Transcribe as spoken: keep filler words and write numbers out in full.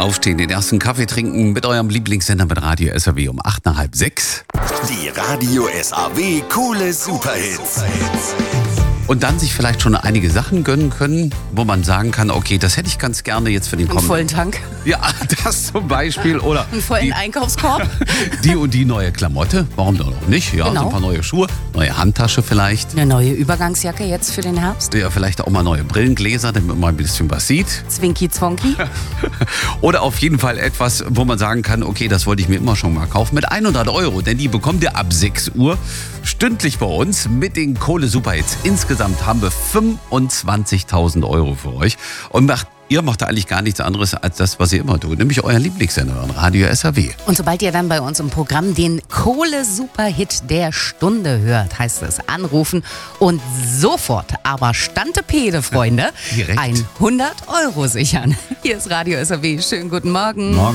Aufstehen, den ersten Kaffee trinken mit eurem Lieblingssender mit Radio S A W um acht nach halb sechs. Die Radio S A W coole Superhits. Und dann sich vielleicht schon einige Sachen gönnen können, wo man sagen kann, okay, das hätte ich ganz gerne jetzt für den Einen kommenden... vollen Tank, Ja, das zum Beispiel. Oder einen vollen die, Einkaufskorb. die und die neue Klamotte. Warum doch noch nicht? Ja, Genau. so ein paar neue Schuhe, neue Handtasche vielleicht. Eine neue Übergangsjacke jetzt für den Herbst. Ja, vielleicht auch mal neue Brillengläser, damit man mal ein bisschen was sieht. Zwinki Zwonki. Oder auf jeden Fall etwas, wo man sagen kann, okay, das wollte ich mir immer schon mal kaufen, mit hundert Euro. Denn die bekommt ihr ab sechs Uhr stündlich bei uns mit den Kohle-Superhits. Insgesamt haben wir fünfundzwanzigtausend Euro für euch. Und macht, ihr macht da eigentlich gar nichts anderes als das, was ihr immer tut, nämlich euer Lieblingssender, Radio S A W. Und sobald ihr dann bei uns im Programm den Kohle-Superhit der Stunde hört, heißt es anrufen und sofort, aber Stantepede, Freunde, Direkt. ein hundert Euro sichern. Hier ist Radio S A W. Schönen guten Morgen. Morgen.